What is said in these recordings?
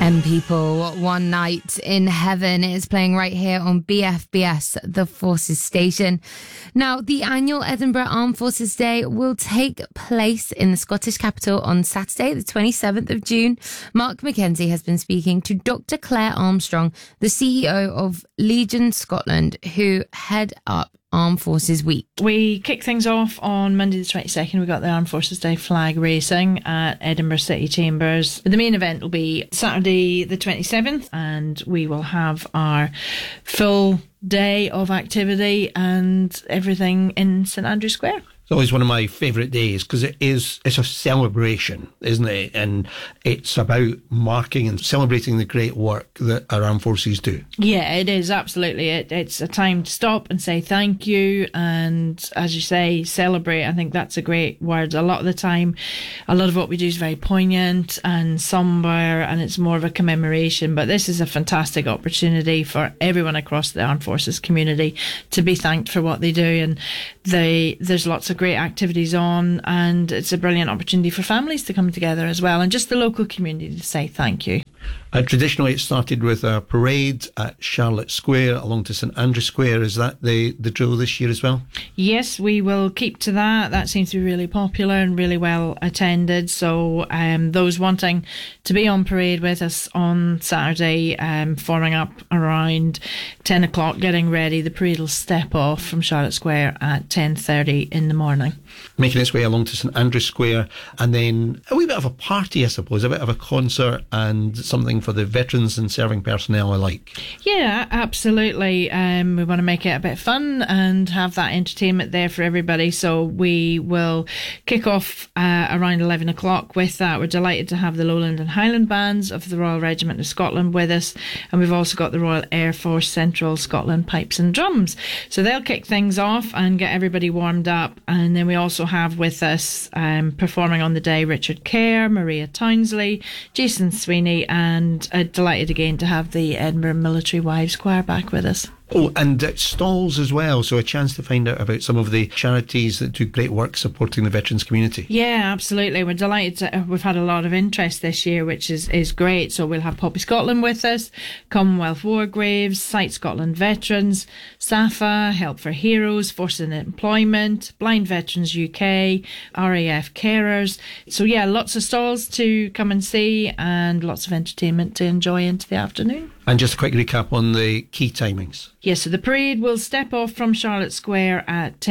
M People, One Night in Heaven is playing right here on BFBS, the Forces station. Now, the annual Edinburgh Armed Forces Day will take place in the Scottish capital on Saturday, the 27th of June. Mark Mackenzie has been speaking to Dr. Claire Armstrong, the CEO of Legion Scotland, who head up Armed Forces Week. We kick things off on Monday the 22nd. We got the Armed Forces Day flag racing at Edinburgh City Chambers. The main event will be Saturday the 27th, and we will have our full day of activity and everything in St Andrew Square. It's always one of my favourite days because it's a celebration, isn't it? And it's about marking and celebrating the great work that our armed forces do. Yeah, it is, absolutely. It's a time to stop and say thank you and, as you say, celebrate. I think that's a great word. A lot of the time, a lot of what we do is very poignant and sombre, and it's more of a commemoration. But this is a fantastic opportunity for everyone across the armed forces community to be thanked for what they do. And there's lots of great activities on, and it's a brilliant opportunity for families to come together as well, and just the local community to say thank you. Traditionally, it started with a parade at Charlotte Square along to St Andrew Square. Is that the drill this year as well? Yes, we will keep to that. That seems to be really popular and really well attended. So those wanting to be on parade with us on Saturday, forming up around 10 o'clock, getting ready. The parade will step off from Charlotte Square at 10:30 in the morning. Making its way along to St Andrew Square, and then a wee bit of a party, I suppose, a bit of a concert and something for the veterans and serving personnel alike. Yeah, absolutely. We want to make it a bit fun and have that entertainment there for everybody. So we will kick off around 11 o'clock with that. We're delighted to have the Lowland and Highland bands of the Royal Regiment of Scotland with us, and we've also got the Royal Air Force Central Scotland Pipes and Drums. So they'll kick things off and get everybody warmed up. And then we also have with us performing on the day Richard Kerr, Maria Townsley, Jason Sweeney, and delighted again to have the Edinburgh Military Wives Choir back with us. Oh, and stalls as well, so a chance to find out about some of the charities that do great work supporting the veterans community. Yeah, absolutely. We're delighted. We've had a lot of interest this year, which is great. So we'll have Poppy Scotland with us, Commonwealth War Graves, Sight Scotland Veterans, SAFA, Help for Heroes, Forces in Employment, Blind Veterans UK, RAF Carers. So yeah, lots of stalls to come and see and lots of entertainment to enjoy into the afternoon. And just a quick recap on the key timings. Yes, so the parade will step off from Charlotte Square at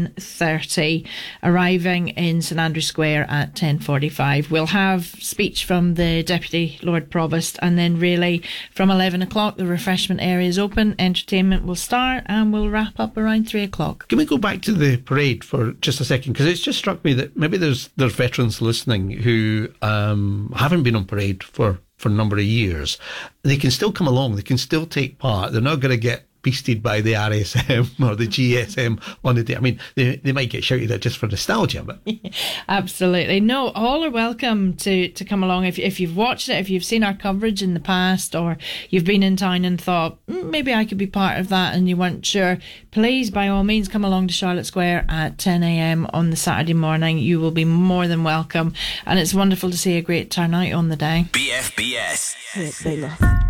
10:30, arriving in St Andrew Square at 10:45. We'll have speech from the Deputy Lord Provost, and then really from 11 o'clock the refreshment area is open, entertainment will start, and we'll wrap up around 3 o'clock. Can we go back to the parade for just a second? Because it's just struck me that maybe there's veterans listening who haven't been on parade for a number of years. They can still come along, they can still take part. They're not going to get beasted by the RSM or the GSM on the day. I mean, they might get shouted at just for nostalgia, but absolutely. No, all are welcome to come along. If you've watched it, if you've seen our coverage in the past, or you've been in town and thought maybe I could be part of that and you weren't sure, please by all means come along to Charlotte Square at 10 a.m. on the Saturday morning. You will be more than welcome, and it's wonderful to see a great turnout on the day. BFBS. Rick Baylor.